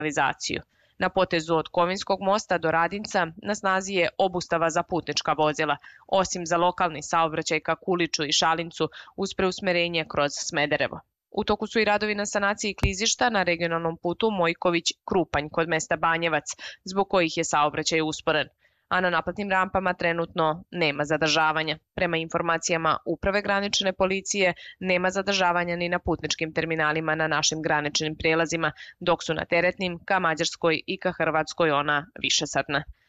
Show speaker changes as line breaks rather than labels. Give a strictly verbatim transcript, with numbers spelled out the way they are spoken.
signalizaciju. Na potezu od Kovinskog mosta do Radinca na snazi je obustava za putnička vozila, osim za lokalni saobraćaj ka Kuliću i Šalincu uz preusmerenje kroz Smederevo. U toku su i radovi na sanaciji klizišta na regionalnom putu Mojković-Krupanj kod mesta Banjevac, zbog kojih je saobraćaj usporen, a na naplatnim rampama trenutno nema zadržavanja. Prema informacijama Uprave granične policije, nema zadržavanja ni na putničkim terminalima na našim graničnim prijelazima, dok su na teretnim ka Mađarskoj i ka Hrvatskoj ona višesatna.